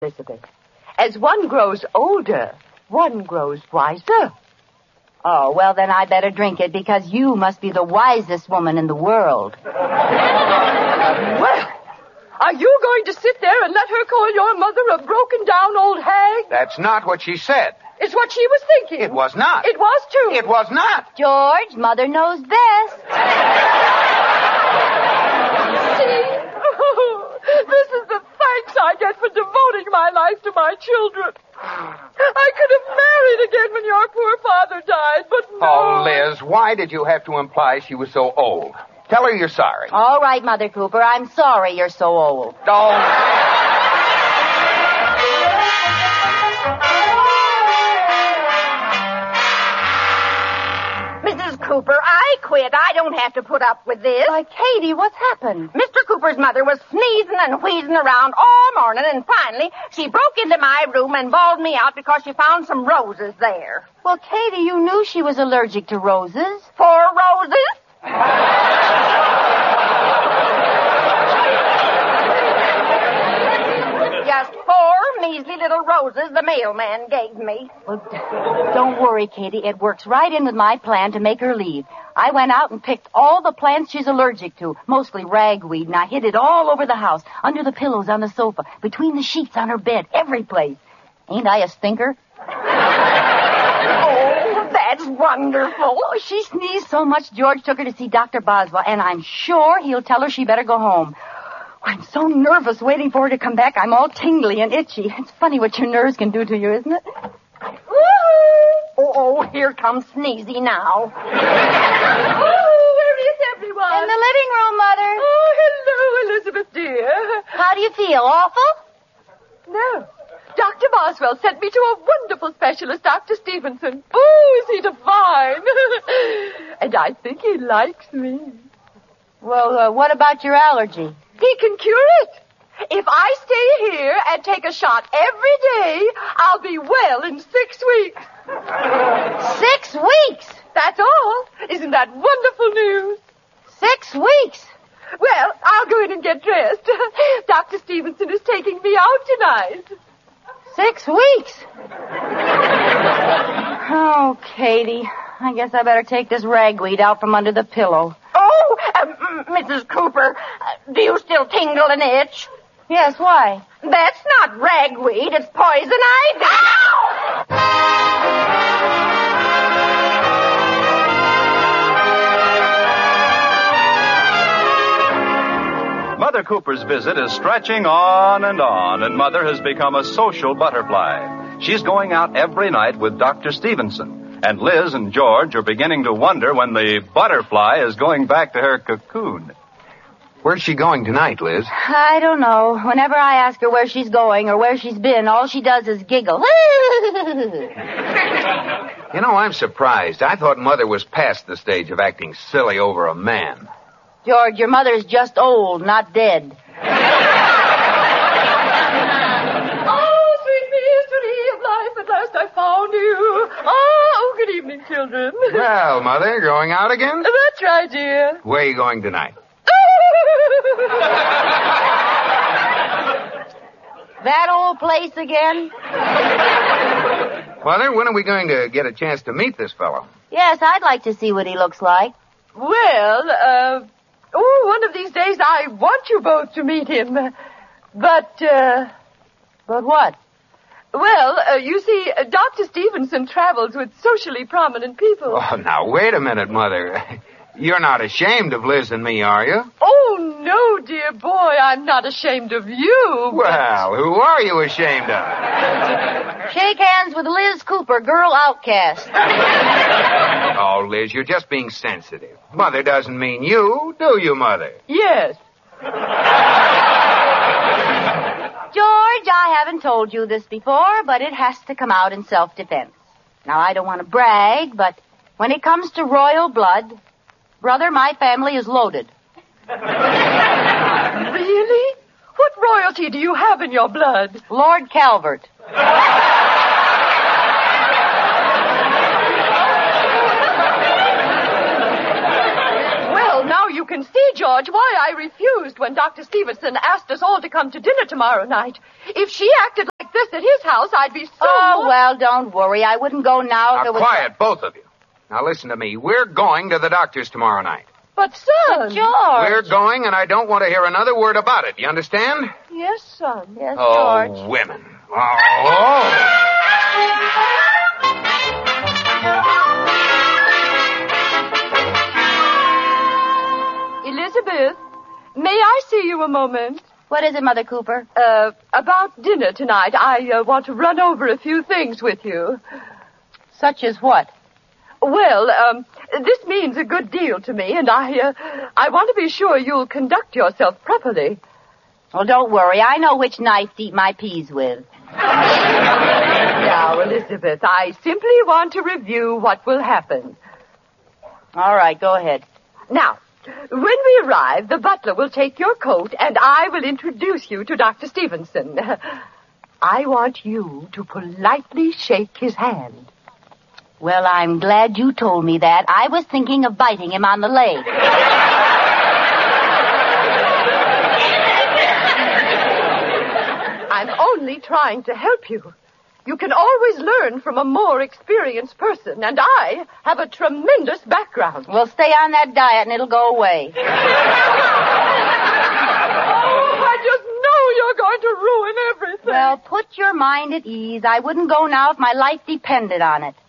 Elizabeth. As one grows older, one grows wiser. Oh, well, then I better drink it because you must be the wisest woman in the world. Well, are you going to sit there and let her call your mother a broken-down old hag? That's not what she said. It's what she was thinking. It was not. It was, too. It was not. George, Mother knows best. See? This is the thanks I get for devoting my life to my children. I could have married again when your poor father died, but no. Oh, Liz, why did you have to imply she was so old? Tell her you're sorry. All right, Mother Cooper, I'm sorry you're so old. Oh. Mrs. Cooper, I quit. I don't have to put up with this. Why, Katie, what's happened? Mr. Cooper's mother was sneezing and wheezing around all morning, and finally she broke into my room and bawled me out because she found some roses there. Well, Katie, you knew she was allergic to roses. 4 roses? Just 4 measly little roses the mailman gave me. Well, don't worry, Katie. It works right in with my plan to make her leave. I went out and picked all the plants she's allergic to, mostly ragweed, and I hid it all over the house, under the pillows on the sofa, between the sheets on her bed, every place. Ain't I a stinker? Oh, that's wonderful. Oh, she sneezed so much, George took her to see Dr. Boswell, and I'm sure he'll tell her she better go home. I'm so nervous waiting for her to come back. I'm all tingly and itchy. It's funny what your nerves can do to you, isn't it? Oh, here comes Sneezy now. Oh, where is everyone? In the living room, Mother. Oh, hello, Elizabeth, dear. How do you feel? Awful? No. Dr. Boswell sent me to a wonderful specialist, Dr. Stevenson. Oh, is he divine? And I think he likes me. Well, what about your allergy? He can cure it. If I stay here and take a shot every day, I'll be well in 6 weeks. 6 weeks? That's all. Isn't that wonderful news? 6 weeks? Well, I'll go in and get dressed. Dr. Stevenson is taking me out tonight. 6 weeks? Oh, Katie, I guess I better take this ragweed out from under the pillow. Oh, Mrs. Cooper, do you still tingle and itch? Yes, why? That's not ragweed, it's poison ivy. Mother Cooper's visit is stretching on, and Mother has become a social butterfly. She's going out every night with Dr. Stevenson. And Liz and George are beginning to wonder when the butterfly is going back to her cocoon. Where's she going tonight, Liz? I don't know. Whenever I ask her where she's going or where she's been, all she does is giggle. You know, I'm surprised. I thought Mother was past the stage of acting silly over a man. George, your mother's just old, not dead. Oh, sweet mystery of life, at last I found you. Oh, good evening, children. Well, Mother, going out again? That's right, dear. Where are you going tonight? That old place again? Mother, when are we going to get a chance to meet this fellow? Yes, I'd like to see what he looks like. Well, one of these days I want you both to meet him. But what? Well, you see, Dr. Stevenson travels with socially prominent people. Oh, now, wait a minute, Mother. You're not ashamed of Liz and me, are you? Oh, no, dear boy, I'm not ashamed of you. Well, who are you ashamed of? Shake hands with Liz Cooper, girl outcast. Oh, Liz, you're just being sensitive. Mother doesn't mean you, do you, Mother? Yes. George, I haven't told you this before, but it has to come out in self-defense. Now, I don't want to brag, but when it comes to royal blood, brother, my family is loaded. Really? What royalty do you have in your blood? Lord Calvert. Well, now you can see, George, why I refused when Dr. Stevenson asked us all to come to dinner tomorrow night. If she acted like this at his house, I'd be so... Oh, well, don't worry. I wouldn't go now if Now, it was... quiet, both of you. Now, listen to me. We're going to the doctor's tomorrow night. But, son... George. We're going, and I don't want to hear another word about it. You understand? Yes, son. Yes, Oh, George. women. Oh. Elizabeth, may I see you a moment? What is it, Mother Cooper? About dinner tonight. I want to run over a few things with you. Such as what? Well, this means a good deal to me, and I want to be sure you'll conduct yourself properly. Well, don't worry. I know which knife to eat my peas with. Now, Elizabeth, I simply want to review what will happen. All right, go ahead. Now, when we arrive, the butler will take your coat, and I will introduce you to Dr. Stevenson. I want you to politely shake his hand. Well, I'm glad you told me that. I was thinking of biting him on the leg. I'm only trying to help you. You can always learn from a more experienced person, and I have a tremendous background. We'll stay on that diet and it'll go away. Oh, I just know you're going to ruin everything. Well, put your mind at ease. I wouldn't go now if my life depended on it.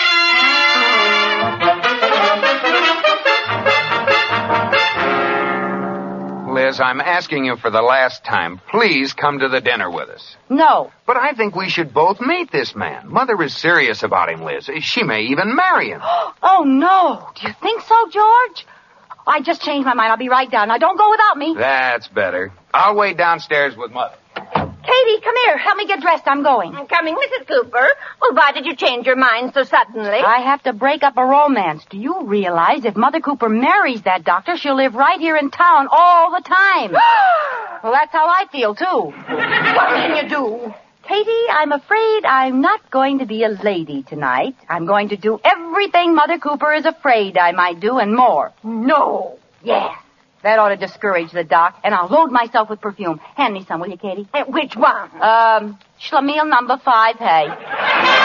Liz, I'm asking you for the last time. Please come to the dinner with us. No. But I think we should both meet this man. Mother is serious about him, Liz. She may even marry him. Oh, no. Do you think so, George? I just changed my mind. I'll be right down. Now, don't go without me. That's better. I'll wait downstairs with Mother. Katie, come here. Help me get dressed. I'm going. I'm coming, Mrs. Cooper. Well, why did you change your mind so suddenly? I have to break up a romance. Do you realize if Mother Cooper marries that doctor, she'll live right here in town all the time? Well, that's how I feel, too. What can you do? Katie, I'm afraid I'm not going to be a lady tonight. I'm going to do everything Mother Cooper is afraid I might do and more. No. Yes. That ought to discourage the doc, and I'll load myself with perfume. Hand me some, will you, Katie? Which one? Schlemiel number 5, hey.